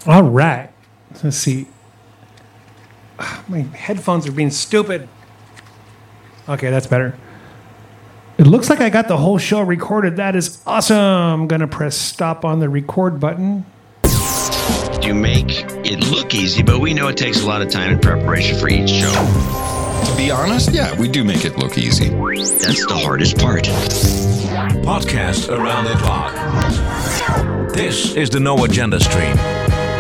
All right. Let's see. My headphones are being stupid. Okay, that's better. It looks like I got the whole show recorded. That is awesome. I'm going to press stop on the record button. You make it look easy, but we know it takes a lot of time and preparation for each show. To be honest, yeah, we do make it look easy. That's the hardest part. Podcast Around the Clock. This is the No Agenda Stream.